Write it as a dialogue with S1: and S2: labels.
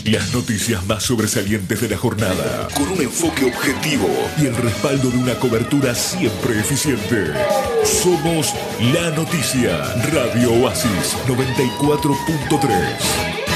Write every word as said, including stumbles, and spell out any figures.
S1: Las noticias más sobresalientes de la jornada, con un enfoque objetivo y el respaldo de una cobertura siempre eficiente. Somos La Noticia, Radio Oasis noventa y cuatro punto tres.